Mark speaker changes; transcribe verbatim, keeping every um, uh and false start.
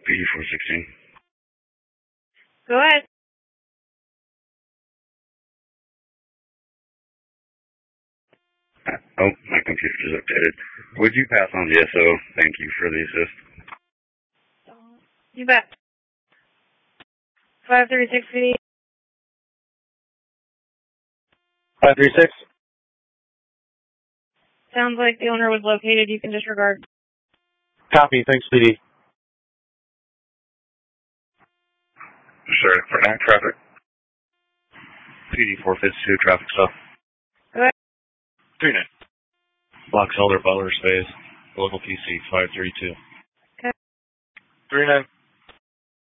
Speaker 1: P D four sixteen.
Speaker 2: Go ahead.
Speaker 1: Oh, my computer just updated. Would you pass on the S O? Thank you for the assist.
Speaker 2: You bet. five three six P D.
Speaker 3: five three six.
Speaker 2: Sounds like the owner was located. You can disregard.
Speaker 3: Copy. Thanks, P D.
Speaker 1: Sorry, for nine traffic. P D four fifty-two, traffic stop.
Speaker 2: Go ahead.
Speaker 1: three nine. Box Elder Butler Space, local P C five three two.
Speaker 2: Okay.
Speaker 3: three nine.